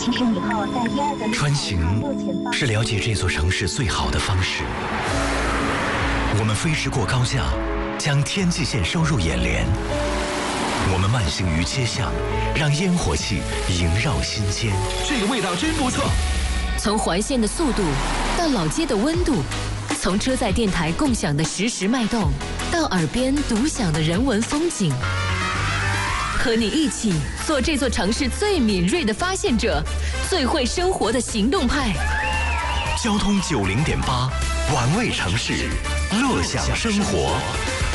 其实以后在第二个穿行是了解这座城市最好的方式。我们飞驰过高架，将天际线收入眼帘。我们慢行于街巷，让烟火气萦绕心间。 这个味道真不错。 从环线的速度到老街的温度，从车载电台共享的实时脉动，到耳边独享的人文风景。和你一起做这座城市最敏锐的发现者，最会生活的行动派。 交通90.8，玩味城市，乐享生活。